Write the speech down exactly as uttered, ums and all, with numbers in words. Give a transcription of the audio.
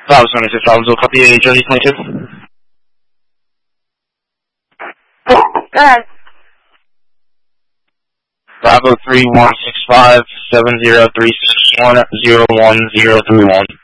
Bravo seventy-six, Bravo, copy a Jersey twenty-two. Go ahead. Bravo three one six five seven zero three six one zero one zero three one.